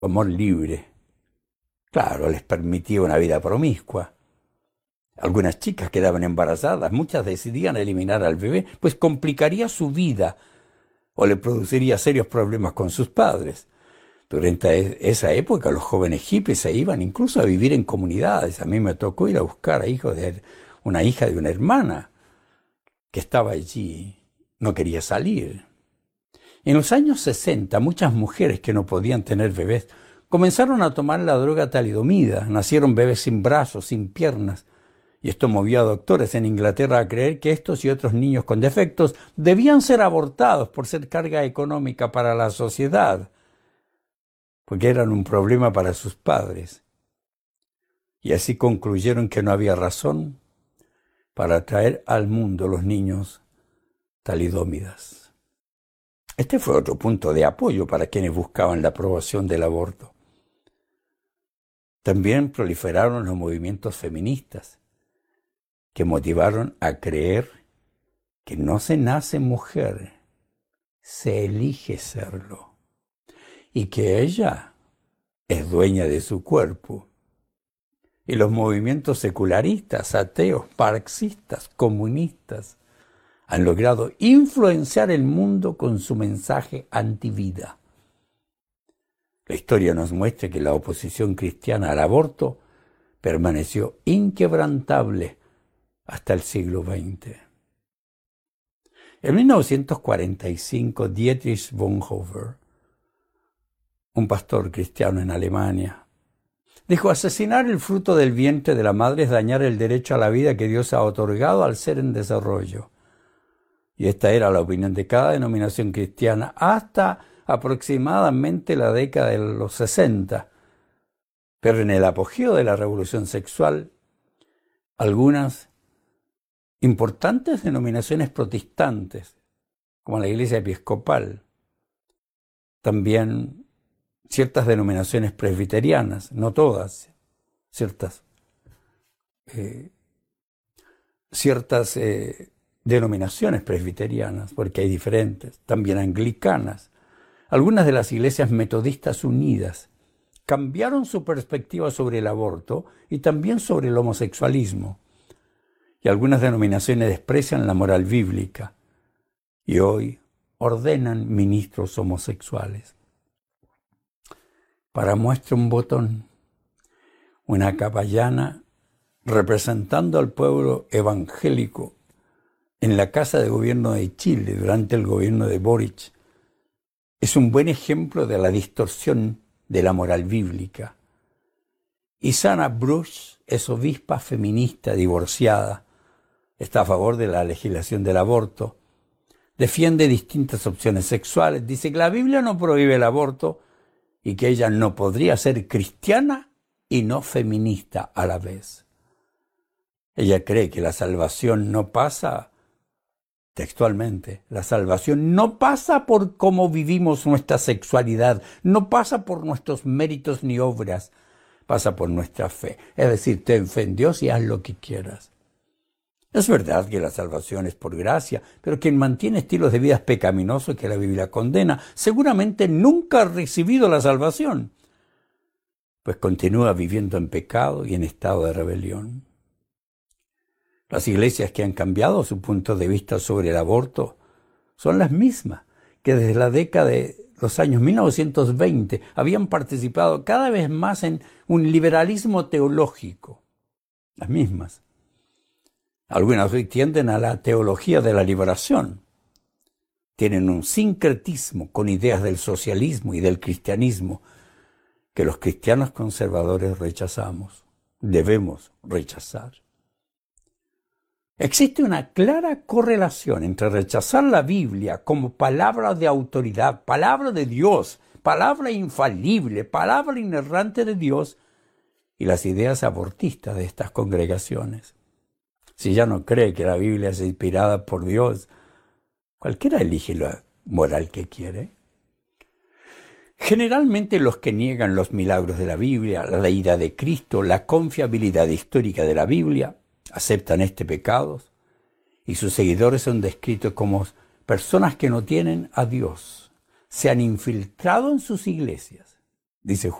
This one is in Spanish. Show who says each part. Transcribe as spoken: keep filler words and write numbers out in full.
Speaker 1: amor libre. Claro, les permitía una vida promiscua. Algunas chicas quedaban embarazadas, muchas decidían eliminar al bebé, pues complicaría su vida o le produciría serios problemas con sus padres. Durante esa época los jóvenes hippies se iban incluso a vivir en comunidades. A mí me tocó ir a buscar a hijos de una hija de una hermana que estaba allí, no quería salir. En los años sesenta, muchas mujeres que no podían tener bebés comenzaron a tomar la droga talidomida. Nacieron bebés sin brazos, sin piernas. Y esto movió a doctores en Inglaterra a creer que estos y otros niños con defectos debían ser abortados por ser carga económica para la sociedad, porque eran un problema para sus padres. Y así concluyeron que no había razón para traer al mundo los niños talidómidas. Este fue otro punto de apoyo para quienes buscaban la aprobación del aborto. También proliferaron los movimientos feministas, que motivaron a creer que no se nace mujer, se elige serlo, y que ella es dueña de su cuerpo. Y los movimientos secularistas, ateos, marxistas, comunistas, han logrado influenciar el mundo con su mensaje antivida. La historia nos muestra que la oposición cristiana al aborto permaneció inquebrantable hasta el siglo veinte. En mil novecientos cuarenta y cinco, Dietrich Bonhoeffer, un pastor cristiano en Alemania, dijo: asesinar el fruto del vientre de la madre es dañar el derecho a la vida que Dios ha otorgado al ser en desarrollo. Y esta era la opinión de cada denominación cristiana hasta aproximadamente la década de los sesenta. Pero en el apogeo de la revolución sexual, algunas importantes denominaciones protestantes, como la Iglesia Episcopal, también ciertas denominaciones presbiterianas, no todas, ciertas, eh, ciertas eh, denominaciones presbiterianas, porque hay diferentes, también anglicanas, algunas de las iglesias metodistas unidas, cambiaron su perspectiva sobre el aborto y también sobre el homosexualismo. Y algunas denominaciones desprecian la moral bíblica y hoy ordenan ministros homosexuales. Para muestra un botón, una capellana representando al pueblo evangélico en la Casa de Gobierno de Chile durante el gobierno de Boric es un buen ejemplo de la distorsión de la moral bíblica. Isana Bruch es obispa feminista divorciada, está a favor de la legislación del aborto, defiende distintas opciones sexuales, dice que la Biblia no prohíbe el aborto y que ella no podría ser cristiana y no feminista a la vez. Ella cree que la salvación no pasa, textualmente, la salvación no pasa por cómo vivimos nuestra sexualidad, no pasa por nuestros méritos ni obras, pasa por nuestra fe. Es decir, ten fe en Dios y haz lo que quieras. Es verdad que la salvación es por gracia, pero quien mantiene estilos de vida pecaminosos que la Biblia condena, seguramente nunca ha recibido la salvación, pues continúa viviendo en pecado y en estado de rebelión. Las iglesias que han cambiado su punto de vista sobre el aborto son las mismas que desde la década de los años mil novecientos veinte habían participado cada vez más en un liberalismo teológico. Las mismas. Algunas hoy tienden a la teología de la liberación. Tienen un sincretismo con ideas del socialismo y del cristianismo que los cristianos conservadores rechazamos, debemos rechazar. Existe una clara correlación entre rechazar la Biblia como palabra de autoridad, palabra de Dios, palabra infalible, palabra inerrante de Dios, y las ideas abortistas de estas congregaciones. Si ya no cree que la Biblia es inspirada por Dios, cualquiera elige la moral que quiere. Generalmente los que niegan los milagros de la Biblia, la deidad de Cristo, la confiabilidad histórica de la Biblia, aceptan este pecado y sus seguidores son descritos como personas que no tienen a Dios. Se han infiltrado en sus iglesias dice